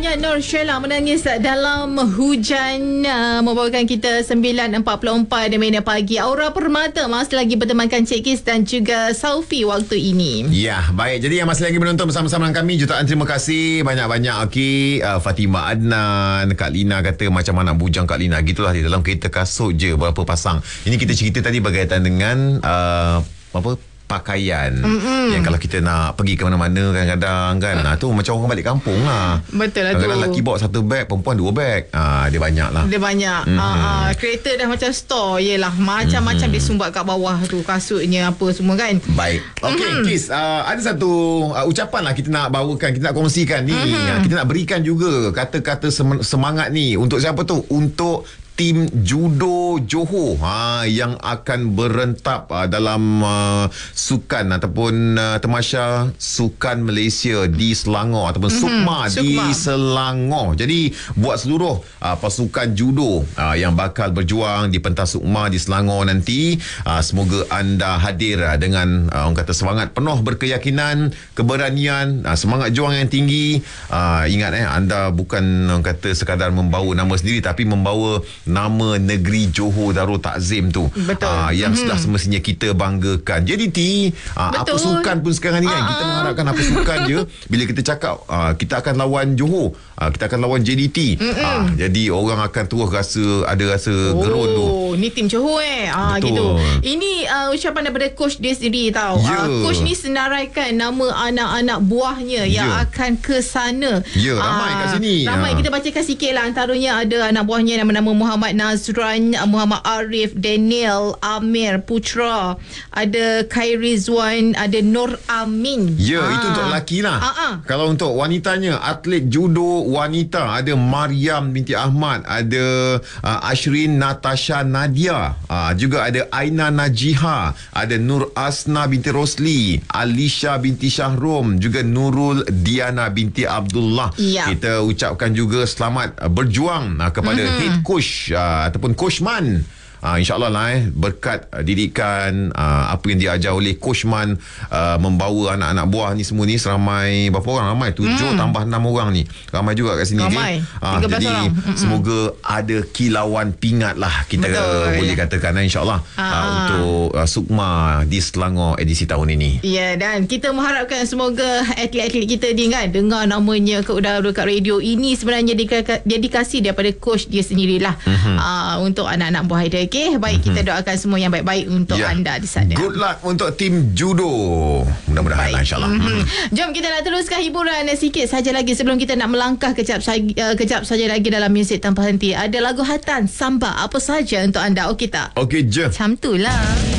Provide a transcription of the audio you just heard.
Lagunya Nur Sheila Menangis Dalam Hujan membawakan kita 9.44 di pagi. Aura Permata masih lagi bertemankan Cik Kis dan juga Saufi waktu ini. Ya, baik. Jadi yang masih lagi menonton bersama-sama dengan kami, jutaan terima kasih banyak-banyak. Okey, Fatimah Adnan, Kak Lina kata macam anak bujang Kak Lina. Gitulah di dalam kereta kasut je berapa pasang. Ini kita cerita tadi berkaitan dengan pakaian yang kalau kita nak pergi ke mana-mana kadang-kadang kan tu macam orang balik kampung lah. Betul lah tu. Kadang-kadang lelaki bawa satu beg, perempuan 2 beg. Dia banyak lah. Dia banyak. Kereta dah macam store. Yelah, macam-macam dia sumbat kat bawah tu, kasutnya apa semua kan. Baik. Okey, Kis, ada satu ucapan lah kita nak bawakan, kita nak kongsikan ni. Kita nak berikan juga kata-kata semangat ni untuk siapa tu? Untuk tim judo Johor yang akan berentap dalam sukan ataupun tamasya sukan Malaysia di Selangor ataupun Sukma di Selangor. Jadi buat seluruh pasukan judo yang bakal berjuang di pentas Sukma di Selangor nanti, semoga anda hadir dengan orang kata semangat penuh, berkeyakinan, keberanian, semangat juang yang tinggi. Ingat anda bukan orang kata sekadar membawa nama sendiri, tapi membawa nama negeri Johor Darul Takzim tu. Yang sudah semestinya kita banggakan. Jadi apa sukan pun sekarang ni kan, kita mengharapkan apa sukan je. Bila kita cakap kita akan lawan Johor, kita akan lawan JDT, jadi orang akan terus ada rasa gerun tu. Ni tim Johor gitu. Ini ucapan daripada coach dia sendiri tau. Coach ni senaraikan nama anak-anak buahnya yang akan ke sana. Ramai kat sini. Ramai. Kita bacakan sikit lah. Antaranya ada anak buahnya nama Muhammad Nazran, Muhammad Arif, Daniel, Amir, Putra, ada Khairizwan, ada Nur Amin. Itu untuk lelaki lah. Kalau untuk wanitanya, atlet judo wanita, ada Mariam binti Ahmad, ada Ashrin Natasha Nadia, juga ada Aina Najiha, ada Nur Asna binti Rosli, Alisha binti Syahrom, juga Nurul Diana binti Abdullah. Kita ucapkan juga selamat berjuang kepada head coach ataupun Coach Man. InsyaAllah lah berkat didikan apa yang diajar oleh Coach Man, membawa anak-anak buah ni semua ni seramai berapa orang? Ramai 7 tambah 6 orang ni. Ramai juga kat sini. Ramai. Jadi orang. Semoga ada kilauan pingat lah kita boleh katakan insyaAllah untuk Sukma di Selangor edisi tahun ini. Ya, dan kita mengharapkan semoga atlet-atlet kita ni kan dengar namanya ke udara kat radio ini, sebenarnya dedikasi daripada coach dia sendirilah untuk anak-anak buah dia. Okey, baik, kita doakan semua yang baik-baik untuk anda di sana. Good luck untuk tim judo. Mudah-mudahan insyaAllah. Jom kita nak teruskan hiburan sikit saja lagi sebelum kita nak melangkah kejap saja lagi dalam muzik tanpa henti. Ada lagu Hatan, Samba apa saja untuk anda. Okey tak? Okey je. Macam tu lah.